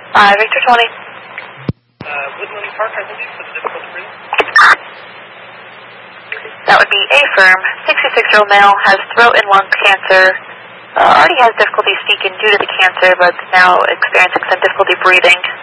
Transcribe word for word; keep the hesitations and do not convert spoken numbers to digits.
Uh, Victor twenty. Uh, Woodland Park, I believe, for the difficulty breathing. That would be A firm, sixty-six-year-old male, has throat and lung cancer, uh, already has difficulty speaking due to the cancer, but now experiencing some difficulty breathing.